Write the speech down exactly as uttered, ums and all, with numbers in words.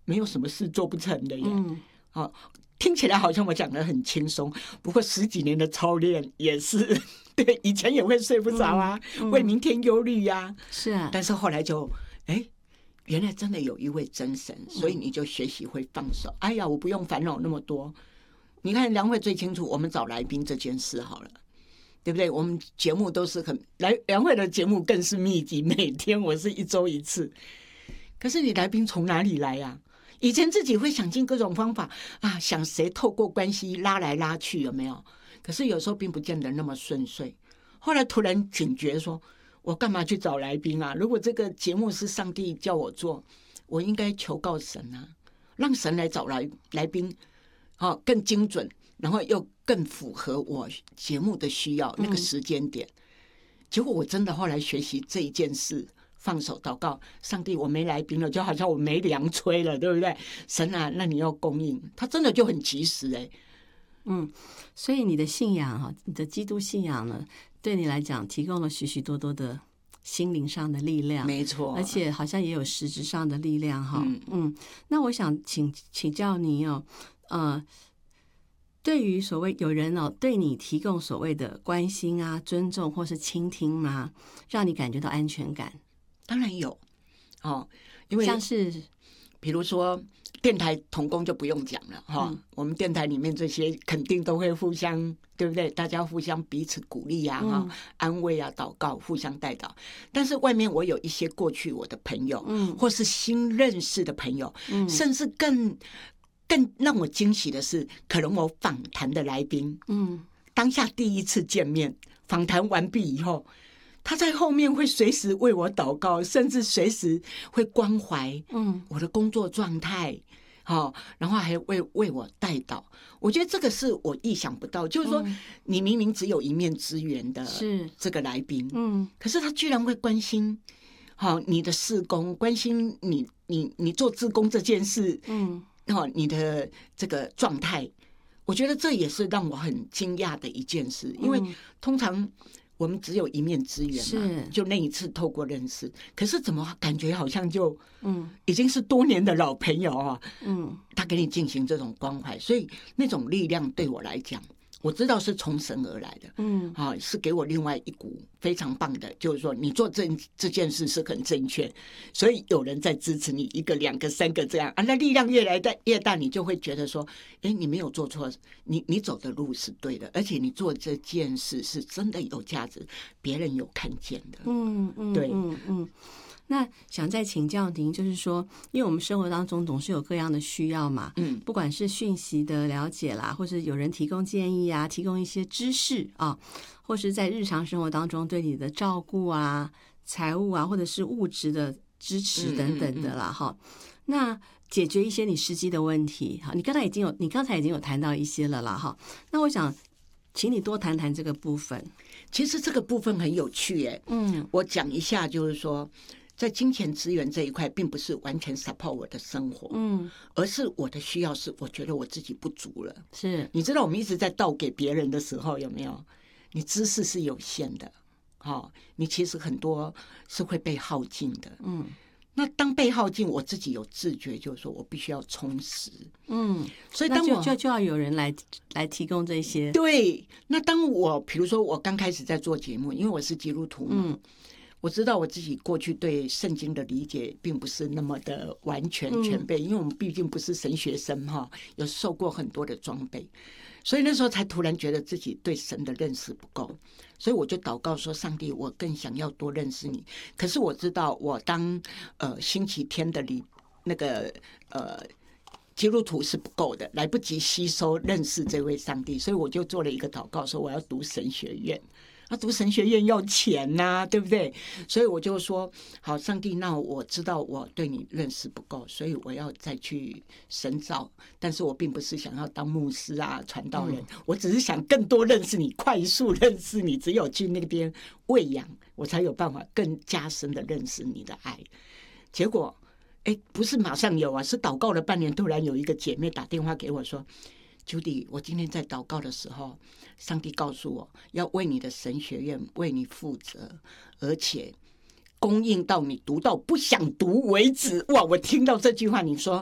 没有什么事做不成的耶。 嗯， 哦，听起来好像我讲的很轻松，不过十几年的操练也是对，以前也会睡不着啊，嗯嗯、为明天忧虑呀。 是啊， 但是后来就哎。原来真的有一位真神，所以你就学习会放手。嗯、哎呀，我不用烦恼那么多。你看梁慧最清楚，我们找来宾这件事好了，对不对？我们节目都是很来，梁慧的节目更是密集，每天我是一周一次。可是你来宾从哪里来呀、啊？以前自己会想尽各种方法啊，想谁透过关系拉来拉去，有没有？可是有时候并不见得那么顺遂。后来突然警觉说。我干嘛去找来宾啊？如果这个节目是上帝叫我做，我应该求告神啊，让神来找来来宾，哦，更精准，然后又更符合我节目的需要那个时间点。嗯、结果我真的后来学习这一件事，放手祷告，上帝，我没来宾了，就好像我没粮吹了，对不对？神啊，那你要供应，他真的就很及时哎、欸。 嗯，所以你的信仰哈，你的基督信仰呢？对你来讲提供了许许多多的心灵上的力量， 没错， 而且好像也有实质上的力量哈。嗯, 嗯，那我想请请教你哦，呃，对于所谓有人哦对你提供所谓的关心啊、尊重或是倾听吗？让你感觉到安全感？ 当然有哦，因为像是比如说。电台同工就不用讲了哈、嗯，我们电台里面这些肯定都会互相，对不对？大家互相彼此鼓励啊，哈、嗯，安慰啊，祷告，互相带祷。但是外面我有一些过去我的朋友，嗯，或是新认识的朋友，嗯，甚至更更让我惊喜的是，可能我访谈的来宾，嗯，当下第一次见面，访谈完毕以后。他在后面会随时为我祷告，甚至随时会关怀我的工作状态，好，然后还为为我代祷。我觉得这个是我意想不到，就是说你明明只有一面之缘的这个来宾，嗯，可是他居然会关心好你的事工，关心你你你做志工这件事，嗯，好你的这个状态。我觉得这也是让我很惊讶的一件事，因为通常。我们只有一面之缘嘛，就那一次透过认识，可是怎么感觉好像就嗯，已经是多年的老朋友啊，嗯，他给你进行这种关怀，所以那种力量对我来讲，我知道是从神而来的，嗯，啊，是给我另外一股非常棒的，就是说你做这这件事是很正确，所以有人在支持你，一个、两个、三个这样啊，那力量越来大越大，你就会觉得说，哎，你没有做错，你你走的路是对的，而且你做这件事是真的有价值，别人有看见的，嗯嗯，对， 嗯嗯。那想再请教您，就是说，因为我们生活当中总是有各样的需要嘛，嗯，不管是讯息的了解啦，或是有人提供建议啊，提供一些知识啊，或是在日常生活当中对你的照顾啊、财务啊，或者是物质的支持等等的啦，哈、嗯嗯嗯。那解决一些你实际的问题，哈，你刚才已经有，你刚才已经有谈到一些了啦，哈。那我想请你多谈谈这个部分。 其实这个部分很有趣耶，嗯，我讲一下，就是说。在金钱资源这一块，并不是完全 support 我的生活，嗯，而是我的需要是，我觉得我自己不足了。 是， 你知道我们一直在倒给别人的时候，有没有？你知识是有限的，哦，你其实很多是会被耗尽的，嗯。那当被耗尽，我自己有自觉，就是说我必须要充实，嗯。所以当我就就就要有人来来提供这些， 对。那当我比如说我刚开始在做节目，因为我是基督徒嘛。嗯，我知道我自己过去对圣经的理解并不是那么的完全全备，因为我们毕竟不是神学生哈，有受过很多的装备，所以那时候才突然觉得自己对神的认识不够，所以我就祷告说：上帝，我更想要多认识你。可是我知道，我当呃星期天的礼那个呃基督徒是不够的，来不及吸收认识这位上帝，所以我就做了一个祷告，说我要读神学院。那读神学院要钱呐、啊，对不对？所以我就说，好，上帝，那我知道我对你认识不够，所以我要再去深造。但是我并不是想要当牧师啊、传道人，嗯、我只是想更多认识你，快速认识你。只有去那边喂养，我才有办法更加深的认识你的爱。结果，哎，不是马上有啊，是祷告了半年，突然有一个姐妹打电话给我说。Judy， 我今天在祷告的时候，上帝告诉我要为你的神学院为你负责，而且供应到你读到不想读为止。哇！我听到这句话，你说